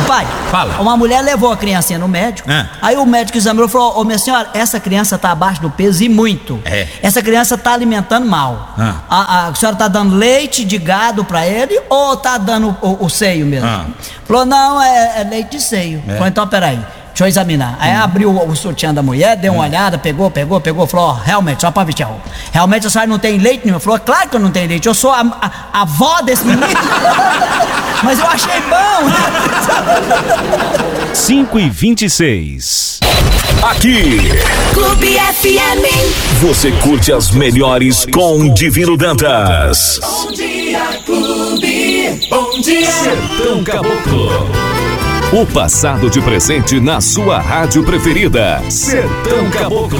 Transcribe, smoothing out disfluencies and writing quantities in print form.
pai, Fala. uma mulher levou a criancinha no médico. Aí o médico examinou e falou: ô minha senhora, essa criança tá abaixo do peso e muito. Essa criança tá alimentando mal. A senhora tá dando leite de gado pra ele ou tá dando o seio mesmo? Falou: não, é leite de seio. Falou: então peraí, deixa eu examinar. Aí abriu o sutiã da mulher, deu uma olhada, pegou, falou: ó, realmente, só pra ver, realmente a senhora não tem leite nenhum. Falou: claro que eu não tenho leite, eu sou a avó desse menino. Mas eu achei bom. 5h26. Aqui, Clube FM. você curte as melhores com Divino Dantas. Bom dia, Clube. Bom dia. Sertão Caboclo. O passado de presente na sua rádio preferida. Sertão Caboclo.